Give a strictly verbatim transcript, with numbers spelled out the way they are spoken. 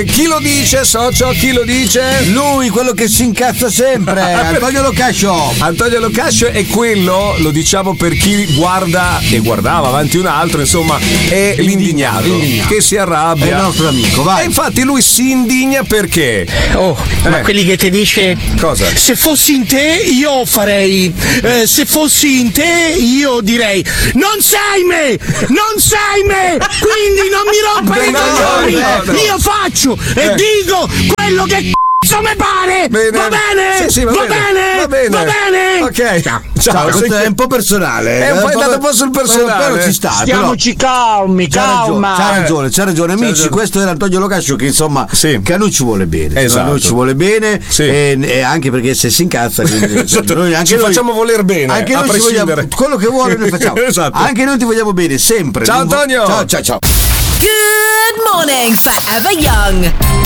Eh, chi lo dice, socio? Chi lo dice? Lui, quello che si incazza sempre, Antonio Locascio. Antonio Locascio è quello, lo diciamo per chi guarda e guardava avanti un altro, insomma, è l'indignato, l'indignato. Che si arrabbia. È il nostro amico, vai. E infatti lui si indigna perché? Oh, eh. ma quelli che ti dice cosa? Se fossi in te io farei, eh, se fossi in te io direi non sei me, non sei me, quindi non mi rompere i coglioni, no, no, no. Io faccio e eh. dico quello che c***o mi pare. Bene. Va bene? Sì, sì, va, va, bene. bene. va bene, va bene, ok. Ciao, Ciao questo è un po' personale. È un po' andato un po' sul personale. Però ci sta. Stiamoci calmi, c'ha calma. Ragione, c'ha ragione, c'ha ragione, amici. Ragione. Questo era Antonio Locascio che insomma sì. che a noi ci vuole bene. Esatto. A noi ci vuole bene sì. e, e anche perché se si incazza esatto. noi anche ci noi, facciamo voler bene. Anche noi ci vogliamo, quello che vuole noi facciamo. Esatto. Anche noi ti vogliamo bene sempre. Ciao Antonio. Ciao ciao ciao. Good morning, Forever Young.